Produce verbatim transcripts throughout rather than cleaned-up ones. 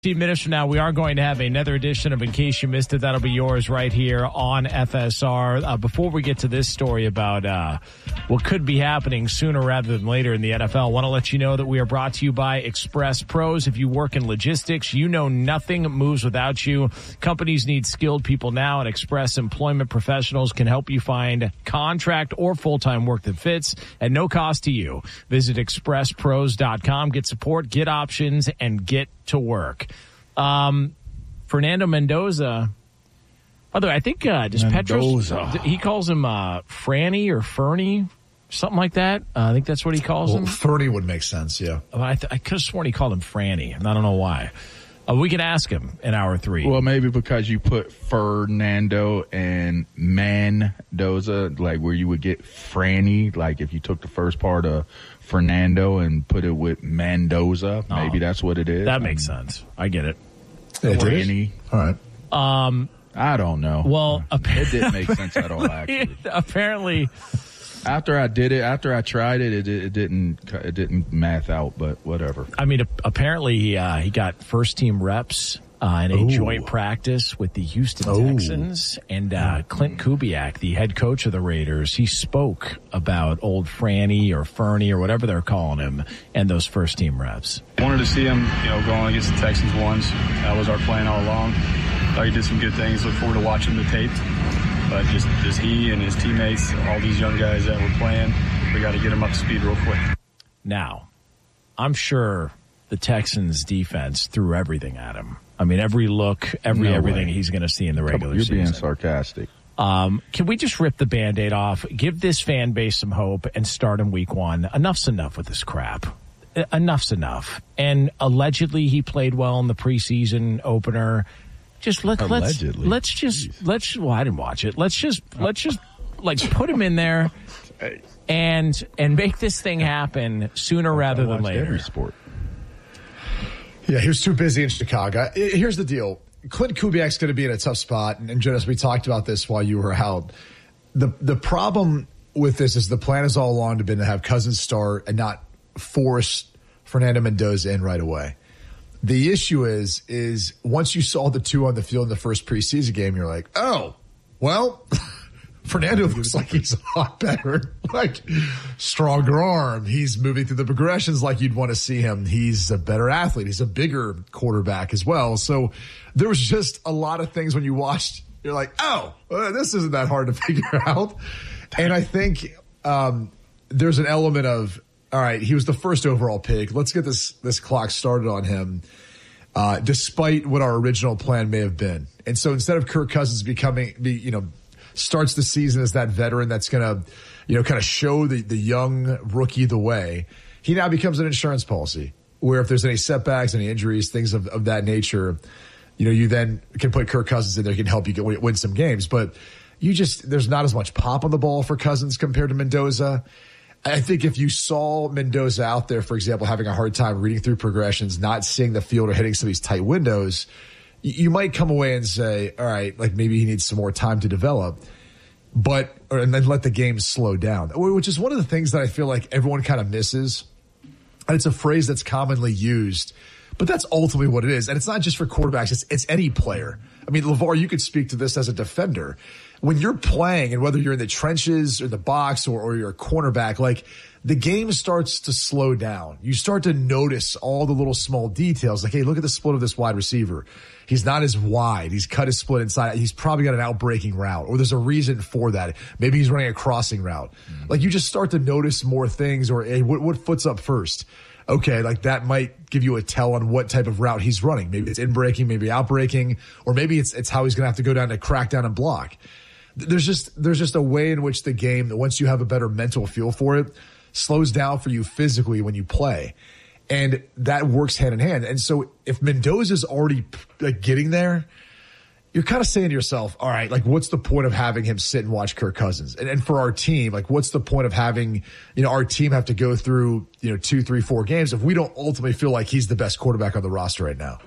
fifteen minutes from now, we are going to have another edition of In Case You Missed It. That'll be yours right here on F S R. Uh, before we get to this story about uh, what could be happening sooner rather than later in the N F L, I want to let you know that we are brought to you by Express Pros. If you work in logistics, you know nothing moves without you. Companies need skilled people now, and Express Employment Professionals can help you find contract or full-time work that fits at no cost to you. Visit express pros dot com. Get support, get options, and get to work. Um, Fernando Mendoza, by the way, I think uh, just Petros, he calls him uh, Franny or Fernie, something like that. Uh, I think that's what he calls well, him. Fernie would make sense, yeah. I, th- I could have sworn he called him Franny, and I don't know why. Uh, we can ask him in hour three. Well, maybe because you put Fernando and Mendoza, like where you would get Franny, like if you took the first part of Fernando and put it with Mendoza. Oh, maybe that's what it is. That makes um, sense. I get it. Yeah, Franny. All right. Um, I don't know. Well, uh, it didn't make sense at all, actually. Apparently. After I did it, after I tried it, it, it didn't it didn't math out, but whatever. I mean, apparently he, uh, he got first-team reps uh, in a Ooh. joint practice with the Houston Ooh. Texans. And uh, Clint Kubiak, the head coach of the Raiders, he spoke about old Franny or Fernie or whatever they're calling him and those first-team reps. Wanted to see him, you know, going against the Texans once. That was our plan all along. Thought he did some good things. Look forward to watching the tape. But just, just he and his teammates, all these young guys that were playing, we got to get them up to speed real quick. Now, I'm sure the Texans' defense threw everything at him. I mean, every look, every no everything way. he's going to see in the regular You're season. You're being sarcastic. Um, can we just rip the Band-Aid off, give this fan base some hope, and start in week one? Enough's enough with this crap. Enough's enough. And allegedly he played well in the preseason opener. Just let, let's let's just Jeez. let's well I didn't watch it. Let's just let's just like put him in there and and make this thing happen sooner rather than later. Every sport. Yeah, he was too busy in Chicago. Here's the deal: Clint Kubiak's going to be in a tough spot, and, and Jonas, we talked about this while you were out. The the problem with this is the plan has all along been to have Cousins start and not force Fernando Mendoza in right away. The issue is, is once you saw the two on the field in the first preseason game, you're like, oh, well, Fernando looks like he's a lot better, like stronger arm. He's moving through the progressions like you'd want to see him. He's a better athlete. He's a bigger quarterback as well. So there was just a lot of things when you watched, you're like, oh, well, this isn't that hard to figure out. And I think um, there's an element of, all right, he was the first overall pick. Let's get this this clock started on him, uh, despite what our original plan may have been. And so instead of Kirk Cousins becoming, be, you know, starts the season as that veteran that's going to, you know, kind of show the, the young rookie the way, he now becomes an insurance policy where if there's any setbacks, any injuries, things of, of that nature, you know, you then can put Kirk Cousins in there, can help you get, win some games. But you just, there's not as much pop on the ball for Cousins compared to Mendoza. I think if you saw Mendoza out there, for example, having a hard time reading through progressions, not seeing the field or hitting some of these tight windows, you might come away and say, all right, like maybe he needs some more time to develop, but, or, and then let the game slow down, which is one of the things that I feel like everyone kind of misses. And it's a phrase that's commonly used, but that's ultimately what it is. And it's not just for quarterbacks. It's, it's any player. I mean, LeVar, you could speak to this as a defender. When you're playing, and whether you're in the trenches or the box or, or you're a cornerback, like the game starts to slow down. You start to notice all the little small details. Like, hey, look at the split of this wide receiver. He's not as wide. He's cut his split inside. He's probably got an out-breaking route, or there's a reason for that. Maybe he's running a crossing route. Mm-hmm. Like, you just start to notice more things, or hey, what, what foot's up first? Okay, like that might give you a tell on what type of route he's running. Maybe it's in-breaking, maybe out-breaking, or maybe it's it's how he's going to have to go down to crack down and block. There's just there's just a way in which the game, once you have a better mental feel for it, slows down for you physically when you play. And that works hand in hand. And so if Mendoza's already like getting there, you're kind of saying to yourself, all right, like what's the point of having him sit and watch Kirk Cousins? And, and for our team, like what's the point of having, you know, our team have to go through, you know, two, three, four games if we don't ultimately feel like he's the best quarterback on the roster right now?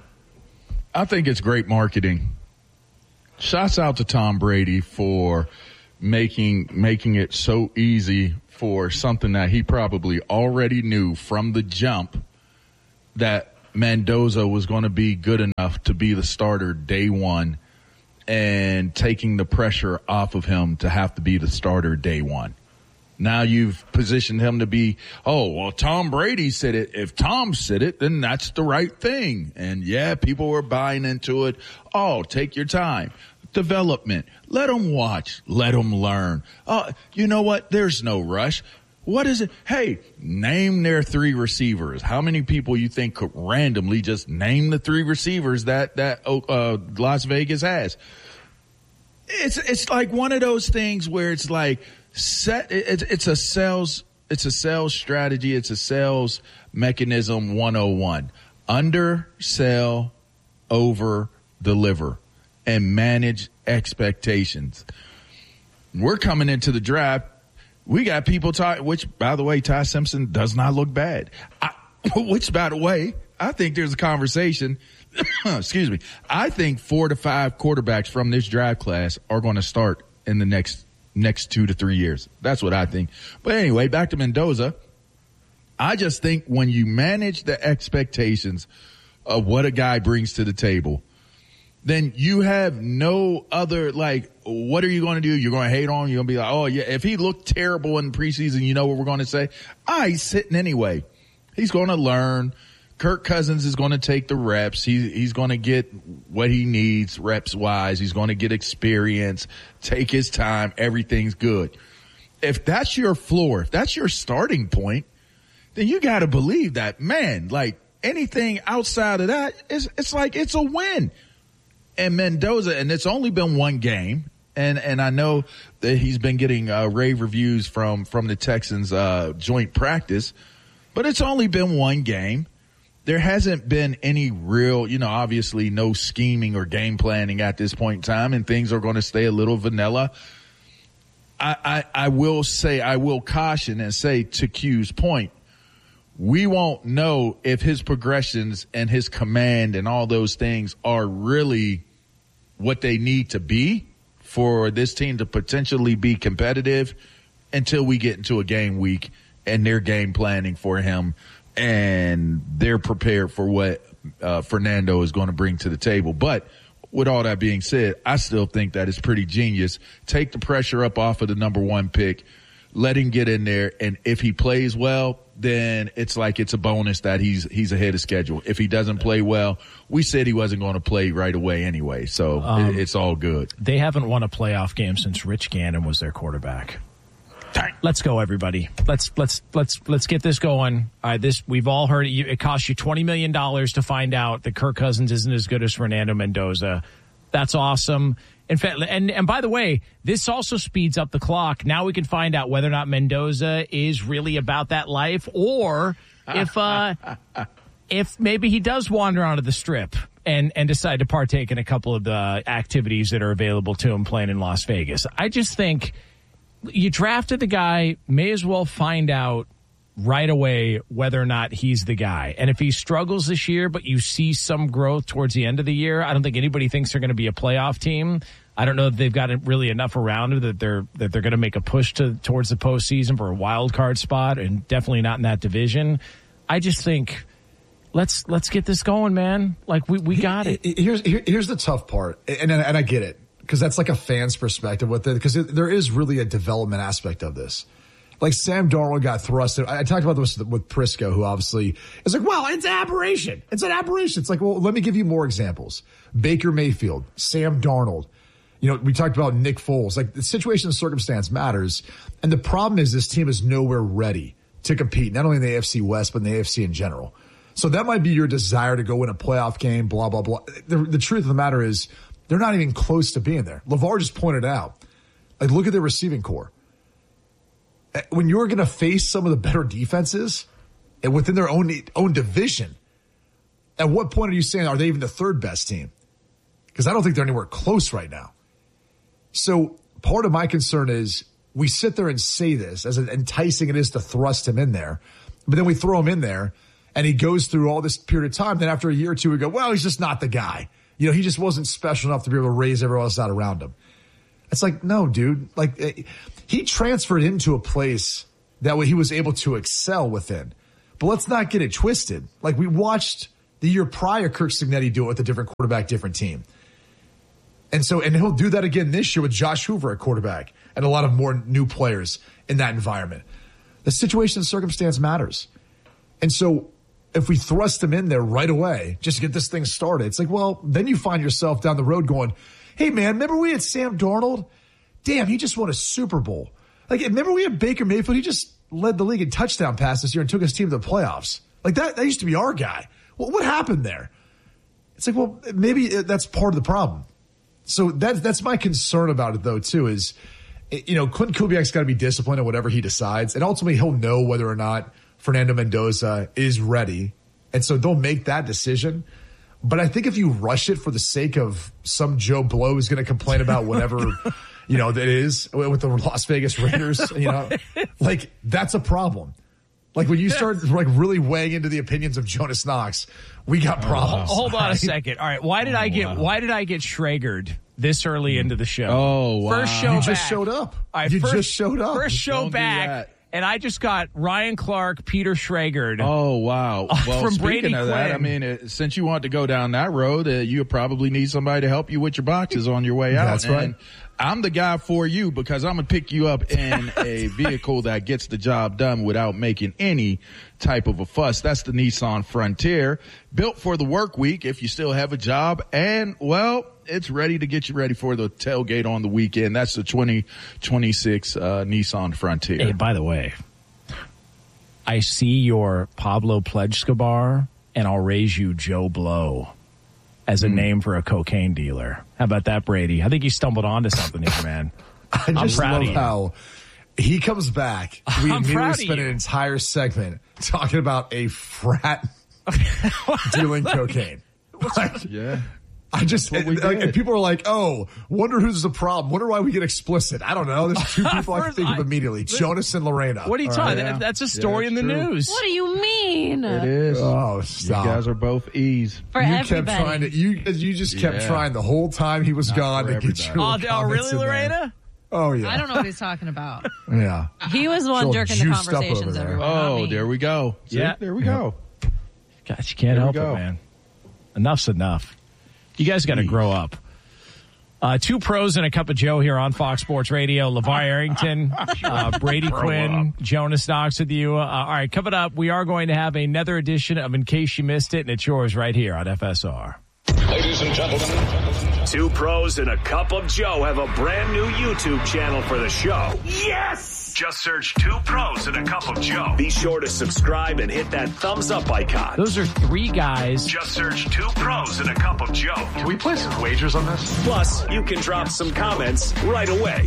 I think it's great marketing. Shouts out to Tom Brady for making making it so easy for something that he probably already knew from the jump that Mendoza was going to be good enough to be the starter day one and taking the pressure off of him to have to be the starter day one. Now you've positioned him to be, oh, well, Tom Brady said it. If Tom said it, then that's the right thing. And, yeah, people were buying into it. Oh, take your time. Development. Let them watch. Let them learn. Uh, you know what? There's no rush. What is it? Hey, name their three receivers. How many people you think could randomly just name the three receivers that that uh, Las Vegas has? It's it's like one of those things where it's like set. It's it's a sales it's a sales strategy. It's a sales mechanism one oh one. Undersell, over deliver, and manage expectations. We're coming into the draft. We got people talk, which, by the way, Ty Simpson does not look bad. I, which, by the way, I think there's a conversation. Excuse me. I think four to five quarterbacks from this draft class are going to start in the next next two to three years. That's what I think. But anyway, back to Mendoza. I just think when you manage the expectations of what a guy brings to the table, then you have no other, like, what are you going to do? You're going to hate on him? You're going to be like, oh, yeah, if he looked terrible in preseason, you know what we're going to say? Ah, he's sitting anyway. He's going to learn. Kirk Cousins is going to take the reps. He, he's going to get what he needs reps-wise. He's going to get experience, take his time. Everything's good. If that's your floor, if that's your starting point, then you got to believe that, man, like, anything outside of that, is it's like it's a win. And Mendoza, and it's only been one game, and, and I know that he's been getting uh, rave reviews from, from the Texans' uh, joint practice, but it's only been one game. There hasn't been any real, you know, obviously no scheming or game planning at this point in time, and things are going to stay a little vanilla. I, I, I will say, I will caution and say, to Q's point, we won't know if his progressions and his command and all those things are really what they need to be for this team to potentially be competitive until we get into a game week and they're game planning for him and they're prepared for what uh, Fernando is going to bring to the table. But with all that being said, I still think that it's pretty genius. Take the pressure up off of the number one pick, let him get in there, and if he plays well, then it's like it's a bonus that he's he's ahead of schedule. If he doesn't play well, we said he wasn't going to play right away anyway, so um, it, it's all good. They haven't won a playoff game since Rich Gannon was their quarterback. Dang. Let's go, everybody. Let's let's let's let's get this going. All right, this we've all heard it. It costs you twenty million dollars to find out that Kirk Cousins isn't as good as Fernando Mendoza. That's awesome. In fact, and, and by the way, this also speeds up the clock. Now we can find out whether or not Mendoza is really about that life, or if uh, if maybe he does wander onto the strip and, and decide to partake in a couple of the activities that are available to him playing in Las Vegas. I just think you drafted the guy, may as well find out right away whether or not he's the guy. And if he struggles this year, but you see some growth towards the end of the year, I don't think anybody thinks they're going to be a playoff team. I don't know if they've got really enough around them that they're that they're going to make a push to towards the postseason for a wild card spot, and definitely not in that division. I just think let's let's get this going, man. Like we, we got it. Here's here, here's the tough part, and and I get it because that's like a fan's perspective with it, because there is really a development aspect of this. Like Sam Darnold got thrusted. I talked about this with Prisco, who obviously is like, well, it's an aberration. It's an aberration. It's like, well, let me give you more examples. Baker Mayfield, Sam Darnold. You know, we talked about Nick Foles. Like, the situation and circumstance matters. And the problem is this team is nowhere ready to compete, not only in the A F C West, but in the A F C in general. So that might be your desire to go win a playoff game, blah, blah, blah. The, the truth of the matter is they're not even close to being there. LeVar just pointed out, like, look at their receiving core. When you're going to face some of the better defenses and within their own own division, at what point are you saying, are they even the third best team? Because I don't think they're anywhere close right now. So part of my concern is we sit there and say this, as enticing it is to thrust him in there, but then we throw him in there and he goes through all this period of time. Then after a year or two, we go, well, he's just not the guy. You know, he just wasn't special enough to be able to raise everyone else out around him. It's like, no, dude. Like, he transferred into a place that way he was able to excel within. But let's not get it twisted. Like, we watched The year prior, Kirk Cignetti do it with a different quarterback, different team. And so, and he'll do that again this year with Josh Hoover at quarterback and a lot of more new players in that environment. The situation and circumstance matters. And so if we thrust them in there right away, just to get this thing started, it's like, well, then you find yourself down the road going, hey, man, remember we had Sam Darnold? Damn, he just won a Super Bowl. Like, remember we had Baker Mayfield? He just led the league in touchdown passes this year and took his team to the playoffs. Like, that, that used to be our guy. Well, what happened there? It's like, well, maybe that's part of the problem. So that, that's my concern about it, though, too, is, you know, Clinton Kubiak's got to be disciplined in whatever he decides. And ultimately, he'll know whether or not Fernando Mendoza is ready. And so they'll make that decision. But I think if you rush it for the sake of some Joe Blow who's going to complain about whatever, you know, that is with the Las Vegas Raiders, you know, like that's a problem. Like when you start like really weighing into the opinions of Jonas Knox, we got problems. Oh, hold on a second. All right, why did oh, I get wow. why did I get Schragered this early into the show? Oh, wow. First show you back. just showed up. All right, you first, just showed up. First show Don't back. And I just got Ryan Clark, Peter Schragered. Oh, wow. Well, from speaking Brady of Quinn. that, I mean, uh, since you want to go down that road, uh, you probably need somebody to help you with your boxes on your way out. That's right. And I'm the guy for you because I'm going to pick you up in a vehicle that gets the job done without making any type of a fuss. That's the Nissan Frontier, built for the work week if you still have a job. And, well, it's ready to get you ready for the tailgate on the weekend. That's the twenty twenty-six uh, Nissan Frontier. Hey, by the way, I see your Pablo Pledge-Scabar, and I'll raise you Joe Blow as a mm. name for a cocaine dealer. How about that, Brady? I think you stumbled onto something here, man. I just love how he comes back. We I'm immediately spent an entire segment talking about a frat dealing cocaine. Like, yeah. I just, and, like, and people are like, oh, wonder who's the problem. Wonder why we get explicit. I don't know. There's two people I can think of immediately. Jonas and Lorena. What are you talking about? That's a story yeah, in the true. news. What do you mean? It is. Oh, stop. You guys are both E's. For you everybody. kept trying to, you, you just kept yeah. trying the whole time he was Not gone to get your Oh, oh really, Lorena? Oh, yeah. I don't know what he's talking about. Yeah. He was the one jerking the conversations everywhere. Oh, there we go. See? Yeah. There we yeah. go. Gosh, you can't there help it, man. Enough's enough. You guys got to grow up. Uh, two pros and a cup of Joe here on Fox Sports Radio. LeVar Arrington, uh, Brady Quinn, up. Jonas Knox with you. Uh, all right, coming up, we are going to have another edition of In Case You Missed It, and it's yours right here on F S R. Ladies and gentlemen, two pros and a cup of Joe have a brand new YouTube channel for the show. Yes! Just search Two Pros and a Cup of Joe. Be sure to subscribe and hit that thumbs up icon. Those are three guys. Just search Two Pros and a Cup of Joe. Can we place some wagers on this? Plus, you can drop some comments right away.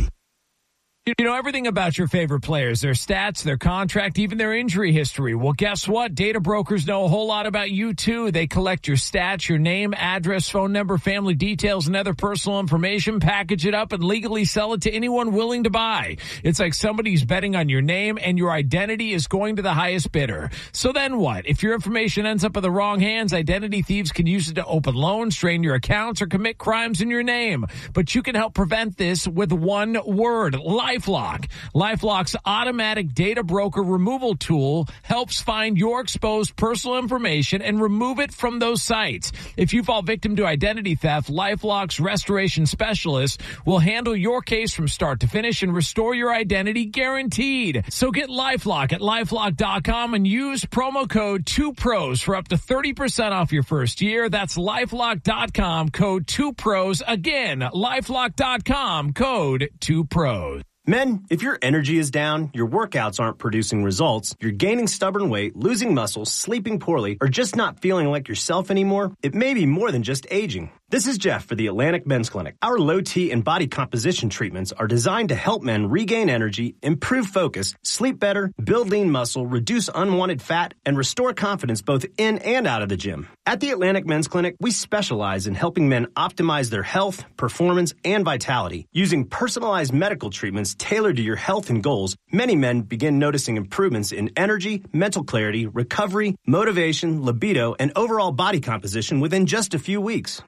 You know everything about your favorite players, their stats, their contract, even their injury history. Well, guess what? Data brokers know a whole lot about you, too. They collect your stats, your name, address, phone number, family details, and other personal information, package it up, and legally sell it to anyone willing to buy. It's like somebody's betting on your name, and your identity is going to the highest bidder. So then what? If your information ends up in the wrong hands, identity thieves can use it to open loans, drain your accounts, or commit crimes in your name. But you can help prevent this with one word: life. LifeLock. LifeLock's automatic data broker removal tool helps find your exposed personal information and remove it from those sites. If you fall victim to identity theft, LifeLock's restoration specialist will handle your case from start to finish and restore your identity guaranteed. So get LifeLock at LifeLock dot com and use promo code two pros for up to thirty percent off your first year. That's LifeLock dot com, code two pros. Again, LifeLock dot com, code two pros. Men, if your energy is down, your workouts aren't producing results, you're gaining stubborn weight, losing muscle, sleeping poorly, or just not feeling like yourself anymore, it may be more than just aging. This is Jeff for the Atlantic Men's Clinic. Our low T and body composition treatments are designed to help men regain energy, improve focus, sleep better, build lean muscle, reduce unwanted fat, and restore confidence both in and out of the gym. At the Atlantic Men's Clinic, we specialize in helping men optimize their health, performance, and vitality. Using personalized medical treatments tailored to your health and goals, many men begin noticing improvements in energy, mental clarity, recovery, motivation, libido, and overall body composition within just a few weeks.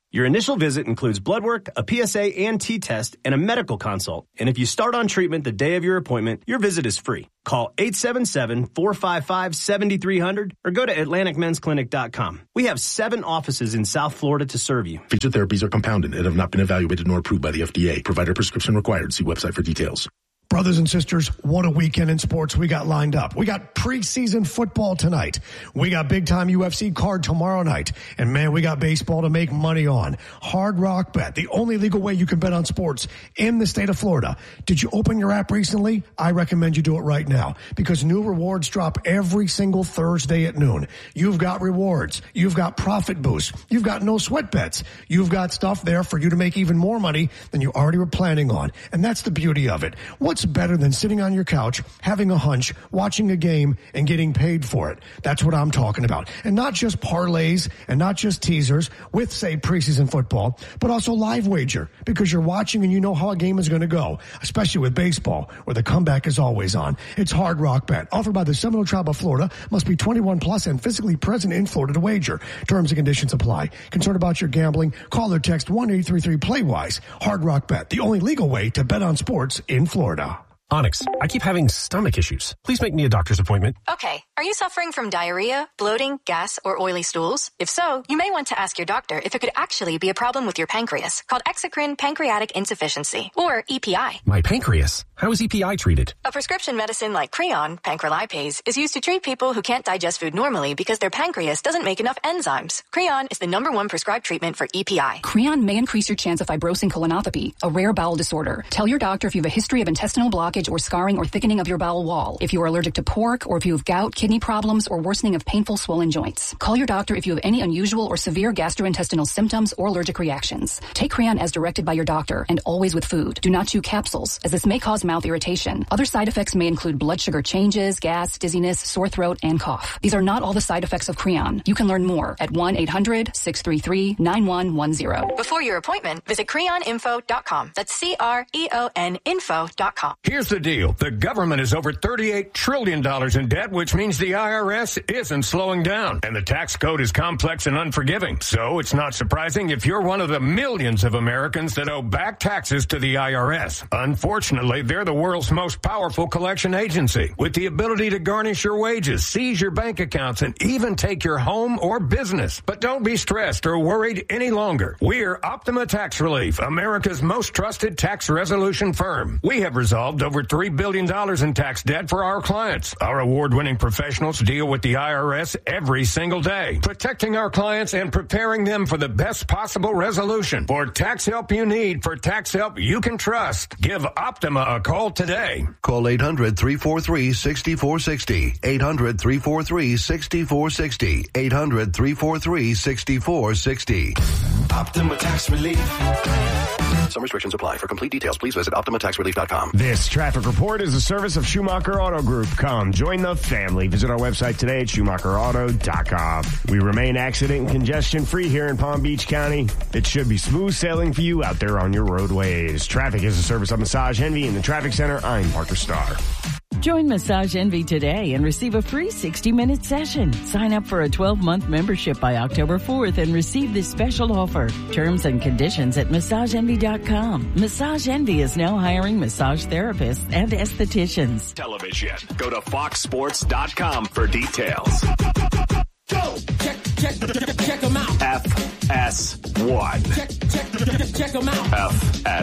Your initial visit includes blood work, a P S A and T-test, and a medical consult. And if you start on treatment the day of your appointment, your visit is free. Call eight seven seven, four five five, seven three zero zero or go to Atlantic Men's Clinic dot com. We have seven offices in South Florida to serve you. Featured therapies are compounded and have not been evaluated nor approved by the F D A. Provider prescription required. See website for details. Brothers and sisters, what a weekend in sports we got lined up. We got preseason football tonight. We got big-time U F C card tomorrow night. And, man, we got baseball to make money on. Hard Rock Bet, the only legal way you can bet on sports in the state of Florida. Did you open your app recently? I recommend you do it right now because new rewards drop every single Thursday at noon. You've got rewards. You've got profit boosts. You've got no sweat bets. You've got stuff there for you to make even more money than you already were planning on. And that's the beauty of it. What's better than sitting on your couch, having a hunch, watching a game, and getting paid for it? That's what I'm talking about. And not just parlays and not just teasers with, say, preseason football, but also live wager because you're watching and you know how a game is going to go, especially with baseball where the comeback is always on. It's Hard Rock Bet, offered by the Seminole Tribe of Florida, must be twenty-one plus and physically present in Florida to wager. Terms and conditions apply. Concerned about your gambling? Call or text one eight three three play wise. Hard Rock Bet, the only legal way to bet on sports in Florida. Onyx, I keep having stomach issues. Please make me a doctor's appointment. Okay. Are you suffering from diarrhea, bloating, gas, or oily stools? If so, you may want to ask your doctor if it could actually be a problem with your pancreas, called exocrine pancreatic insufficiency, or E P I. My pancreas? How is E P I treated? A prescription medicine like Creon, pancrelipase, is used to treat people who can't digest food normally because their pancreas doesn't make enough enzymes. Creon is the number one prescribed treatment for E P I. Creon may increase your chance of fibrosing colonopathy, a rare bowel disorder. Tell your doctor if you have a history of intestinal blockage or scarring or thickening of your bowel wall, if you are allergic to pork, or if you have gout, kidney problems, or worsening of painful swollen joints. Call your doctor if you have any unusual or severe gastrointestinal symptoms or allergic reactions. Take Creon as directed by your doctor and always with food. Do not chew capsules, as this may cause mouth irritation. Other side effects may include blood sugar changes, gas, dizziness, sore throat, and cough. These are not all the side effects of Creon. You can learn more at one eight hundred, six three three, nine one one zero. Before your appointment, visit creon info dot com. That's C R E O N info dot com. Here's the deal. The government is over thirty-eight trillion dollars in debt, which means the I R S isn't slowing down. And the tax code is complex and unforgiving. So it's not surprising if you're one of the millions of Americans that owe back taxes to the I R S. Unfortunately, they're the world's most powerful collection agency, with the ability to garnish your wages, seize your bank accounts, and even take your home or business. But don't be stressed or worried any longer. We're Optima Tax Relief, America's most trusted tax resolution firm. We have resolved over three billion dollars in tax debt for our clients. Our award-winning professionals deal with the I R S every single day, protecting our clients and preparing them for the best possible resolution. For tax help you need, for tax help you can trust, give Optima a call today. Call eight hundred, three four three, six four six zero. eight hundred, three four three, six four six zero. eight hundred, three four three, six four six zero. Optima Tax Relief. Some restrictions apply. For complete details, please visit optima tax relief dot com. This traffic report is a service of Schumacher Auto Group. Come, join the family. Visit our website today at schumacher auto dot com. We remain accident and congestion free here in Palm Beach County. It should be smooth sailing for you out there on your roadways. Traffic is a service of Massage Envy in the Traffic Center. I'm Parker Starr. Join Massage Envy today and receive a free sixty-minute session. Sign up for a twelve-month membership by October fourth and receive this special offer. Terms and conditions at massage envy dot com. Massage Envy is now hiring massage therapists and estheticians. Television. Go to fox sports dot com for details. Go! Check, check, check, check them out. F S one. Check, check, check, check them out. F S